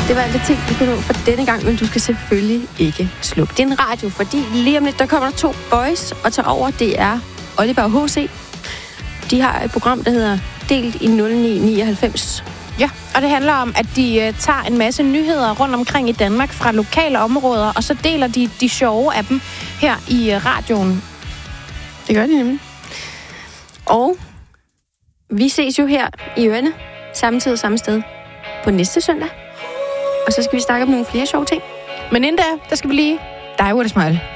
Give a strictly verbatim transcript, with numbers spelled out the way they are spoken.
Det var alt det ting, du kunne nå for denne gang, men du skal selvfølgelig ikke slukke din radio, fordi lige om lidt, der kommer der to boys, og tager over, det er Oliver og H C. De har et program, der hedder Delt i nul ni nioghalvfems. Ja, og det handler om, at de uh, tager en masse nyheder rundt omkring i Danmark fra lokale områder, og så deler de de sjove af dem her i uh, radioen. Det gør de nemlig. Og vi ses jo her i Ørne, samme tid og samme sted, på næste søndag. Og så skal vi snakke om nogle flere sjove ting. Men inden da, der skal vi lige... Der er jo et smile.